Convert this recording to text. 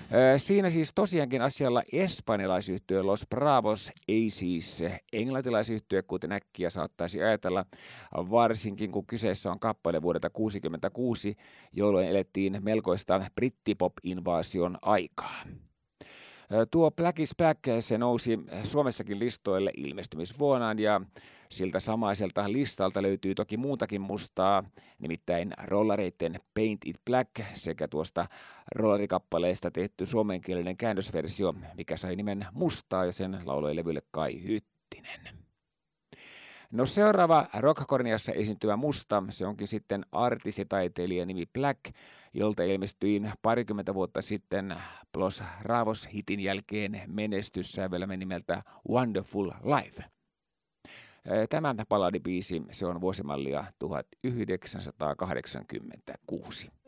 Siinä siis tosiaankin asialla espanjalaisyhtye Los Bravos, ei siis englantilaisyhtye, kuten äkkiä saattaisi ajatella, varsinkin kun kyseessä on kappale vuodelta 1966, jolloin elettiin melkoista brittipop-invaasion aikaa. Tuo Black is Black, se nousi Suomessakin listoille ilmestymisvuonaan ja siltä samaiselta listalta löytyy toki muutakin mustaa, nimittäin rollareiden Paint It Black sekä tuosta rollarikappaleesta tehty suomenkielinen käännösversio, mikä sai nimen Mustaa ja sen lauloi levylle Kai Hyttinen. No seuraava Rockkorniassa esiintyvä musta, se onkin sitten artistitaiteilija nimi Black, jolta ilmestyi parikymmentä vuotta sitten Los Bravos-hitin jälkeen menestyssävelmä nimeltä Wonderful Life. Tämä balladibiisi, se on vuosimallia 1986.